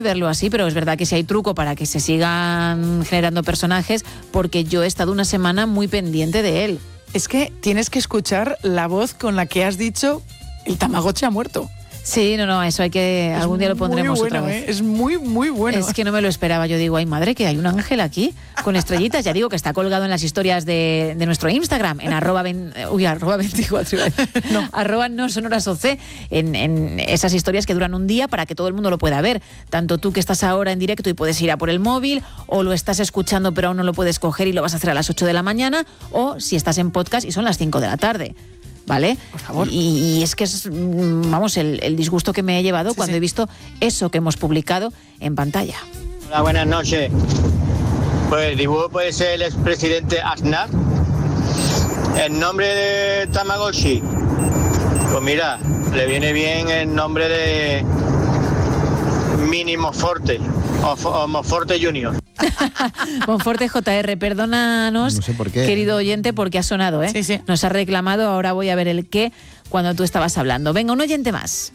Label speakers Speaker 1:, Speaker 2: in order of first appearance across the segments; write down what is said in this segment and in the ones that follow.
Speaker 1: verlo así, pero es verdad que sí hay truco para que se sigan generando personajes, porque yo he estado una semana muy pendiente de él.
Speaker 2: Es que tienes que escuchar la voz con la que has dicho el Tamagotchi ha muerto.
Speaker 1: Sí, no, eso hay que... Algún día lo pondremos
Speaker 2: muy bueno,
Speaker 1: otra vez.
Speaker 2: Es muy, muy bueno.
Speaker 1: Es que no me lo esperaba. Yo digo, ay madre, que hay un ángel aquí con estrellitas. Ya digo que está colgado en las historias de nuestro Instagram, en arroba 24, no, arroba no sonoras OC, en esas historias que duran un día para que todo el mundo lo pueda ver. Tanto tú que estás ahora en directo y puedes ir a por el móvil, o lo estás escuchando pero aún no lo puedes coger y lo vas a hacer a las 8 de la mañana, o si estás en podcast y son las 5 de la tarde. ¿Vale?
Speaker 2: Por favor.
Speaker 1: Y es que es, vamos, el disgusto que me he llevado cuando he visto eso que hemos publicado en pantalla.
Speaker 3: Hola, buenas noches. Pues el dibujo puede ser el expresidente Aznar. El nombre de Tamagotchi, pues mira, le viene bien el nombre de Mini Monforte o Monforte Junior.
Speaker 1: Monforte JR, perdónanos,
Speaker 4: No sé por qué.
Speaker 1: querido oyente, porque ha sonado, ¿eh?
Speaker 2: Sí.
Speaker 1: Nos ha reclamado, ahora voy a ver el qué cuando tú estabas hablando. Venga, un oyente más.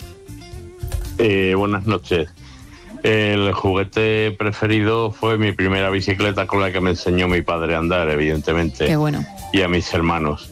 Speaker 5: Buenas noches. El juguete preferido fue mi primera bicicleta con la que me enseñó mi padre a andar, evidentemente.
Speaker 1: Qué bueno.
Speaker 5: Y a mis hermanos.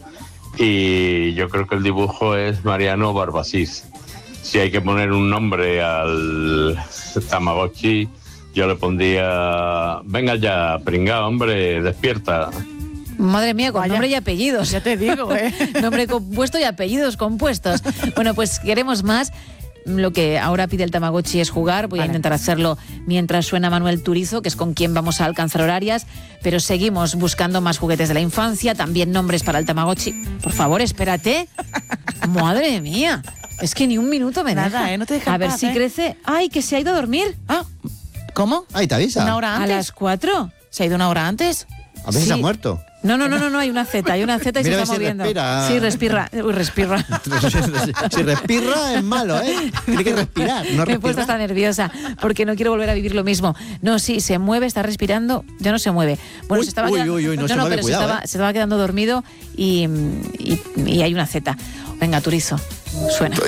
Speaker 5: Y yo creo que el dibujo es Mariano Barbasís. Si hay que poner un nombre al Tamagotchi, yo le pondría, venga ya, pringao, hombre, despierta.
Speaker 1: Madre mía, con
Speaker 2: Vaya.
Speaker 1: nombre y apellidos.
Speaker 2: Ya te digo,
Speaker 1: Nombre compuesto y apellidos compuestos. Bueno, pues queremos más. Lo que ahora pide el Tamagotchi es jugar. Voy a intentar hacerlo mientras suena Manuel Turizo, que es con quien vamos a alcanzar horarias. Pero seguimos buscando más juguetes de la infancia, también nombres para el Tamagotchi. Por favor, espérate. Madre mía. Es que ni un minuto me
Speaker 2: Nada,
Speaker 1: deja.
Speaker 2: no te deja en
Speaker 1: A ver
Speaker 2: paz,
Speaker 1: si crece. ¡Ay, que se ha ido a dormir!
Speaker 2: Ah, ¿cómo?
Speaker 4: Ahí te avisa.
Speaker 2: ¿Una hora
Speaker 1: A
Speaker 2: antes?
Speaker 1: las 4.
Speaker 2: ¿Se ha ido una hora antes?
Speaker 4: A veces
Speaker 1: Sí.
Speaker 4: ha muerto.
Speaker 1: No, hay una Z y
Speaker 4: Mira
Speaker 1: se
Speaker 4: a ver
Speaker 1: está
Speaker 4: si
Speaker 1: moviendo.
Speaker 4: respira.
Speaker 1: Sí, respira. Uy, respira.
Speaker 4: Si respira es malo, ¿eh? Tiene que respirar, no
Speaker 1: Me he puesto
Speaker 4: respirar.
Speaker 1: hasta nerviosa porque no quiero volver a vivir lo mismo. No, sí, se mueve, está respirando, ya no se mueve. Bueno,
Speaker 4: Uy,
Speaker 1: se estaba
Speaker 4: uy,
Speaker 1: quedando,
Speaker 4: uy, no se mueve,
Speaker 1: pero
Speaker 4: cuidado,
Speaker 1: se estaba quedando dormido y hay una Z. Venga, Turizo, suena.